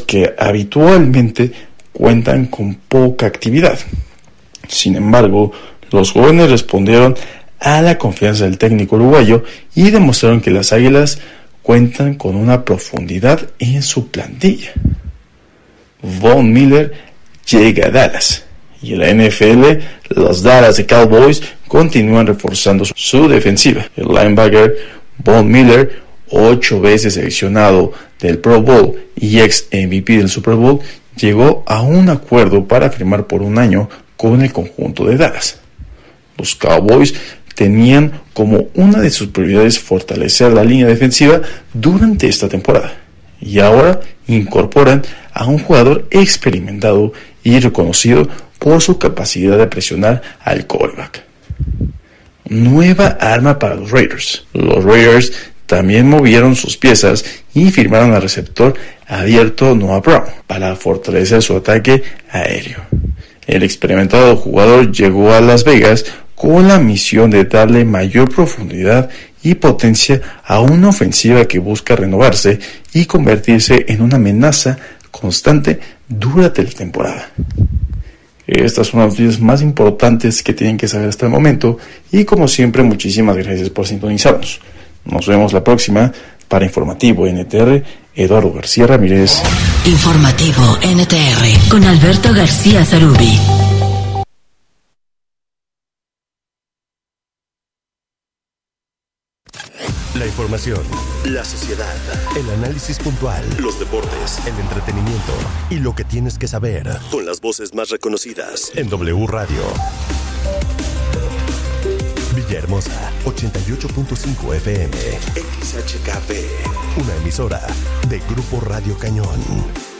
que habitualmente cuentan con poca actividad. Sin embargo, los jóvenes respondieron a la confianza del técnico uruguayo y demostraron que las Águilas cuentan con una profundidad en su plantilla. Von Miller llega a Dallas y en la NFL los Dallas Cowboys continúan reforzando su defensiva. El linebacker Von Miller, 8 veces seleccionado del Pro Bowl y ex MVP del Super Bowl, llegó a un acuerdo para firmar por un año con el conjunto de Dallas. Los Cowboys tenían como una de sus prioridades fortalecer la línea defensiva durante esta temporada y ahora incorporan a un jugador experimentado y reconocido por su capacidad de presionar al quarterback. Nueva arma para los Raiders. Los Raiders también movieron sus piezas y firmaron al receptor abierto Noah Brown para fortalecer su ataque aéreo. El experimentado jugador llegó a Las Vegas con la misión de darle mayor profundidad y potencia a una ofensiva que busca renovarse y convertirse en una amenaza constante durante la temporada. Estas son las noticias más importantes que tienen que saber hasta el momento y, como siempre, muchísimas gracias por sintonizarnos. Nos vemos la próxima. Para Informativo NTR, Eduardo García Ramírez. Informativo NTR con Alberto García Zarubi. La información, la sociedad, el análisis puntual, los deportes, el entretenimiento y lo que tienes que saber con las voces más reconocidas en W Radio. Villahermosa, 88.5 FM, XHKP, una emisora de Grupo Radio Cañón.